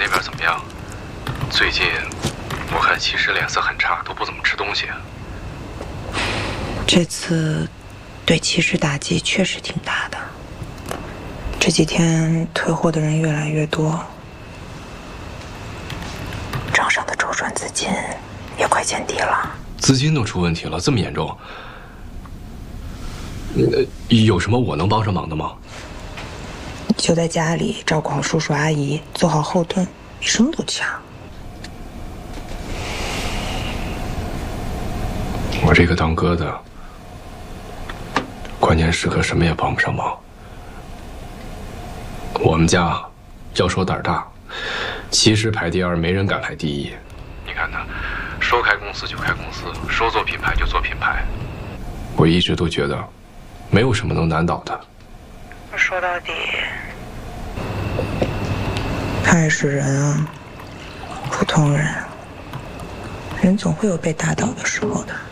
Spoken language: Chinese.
那边怎么样？最近我看其实脸色很差，都不怎么吃东西。 这次对骑士打击确实挺大的，这几天退货的人越来越多，账上的周转资金也快见底了。 资金都出问题了，这么严重？有什么我能帮上忙的吗？ 就在家里照顾好叔叔阿姨，做好后盾，比什么都强。 我这个当哥的，关键时刻什么也帮不上忙。我们家要说胆大，骑士排第2，没人敢排第1。你看他，说开公司就开公司，说做品牌就做品牌。我一直都觉得，没有什么能难倒他。 说到底，他也是人啊，普通人，人总会有被打倒的时候的。